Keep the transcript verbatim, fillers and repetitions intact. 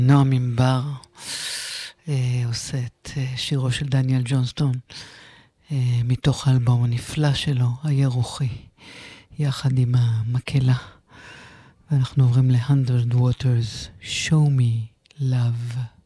נועם ענבר אה, עושה את אה, שירו של דניאל ג'ונסטון אה, מתוך האלבום הנפלא שלו, הירוחי, יחד עם המקהלה. ואנחנו עוברים ל-Hundred Waters, Show Me Love.